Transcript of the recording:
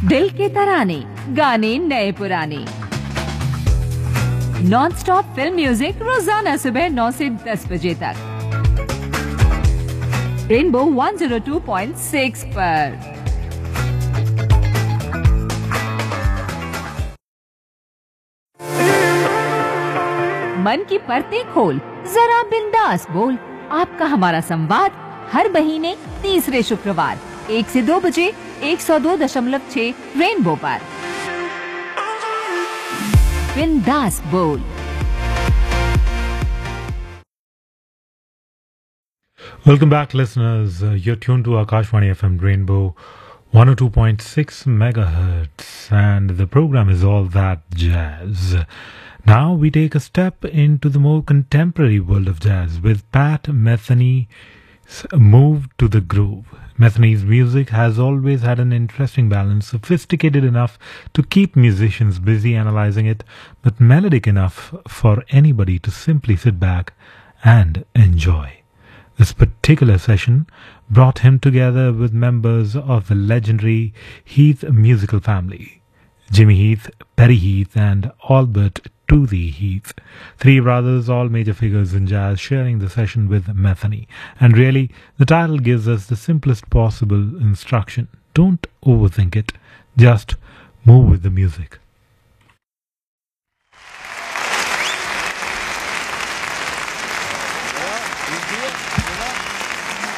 दिल के तराने, गाने नए पुराने, नॉन स्टॉप फिल्म म्यूजिक रोजाना सुबह 9 से 10 बजे तक रेनबो 102.6 पर। मन की परतें खोल, जरा बिंदास बोल। आपका हमारा संवाद हर महीने तीसरे शुक्रवार 1 से 2 बजे 102.6 रेनबो पर। बिंदास बोल। Welcome back, listeners. You're tuned to Akashvani FM Rainbow 102.6 megahertz, and the program is All That Jazz. Now we take a step into the more contemporary world of jazz with Pat Metheny's Move to the Groove. Metheny's music has always had an interesting balance, sophisticated enough to keep musicians busy analyzing it, but melodic enough for anybody to simply sit back and enjoy. This particular session brought him together with members of the legendary Heath musical family: Jimmy Heath, Perry Heath, and Albert "Toothy" Heath. Three brothers, all major figures in jazz, sharing the session with Metheny. And really, the title gives us the simplest possible instruction. Don't overthink it. Just move with the music.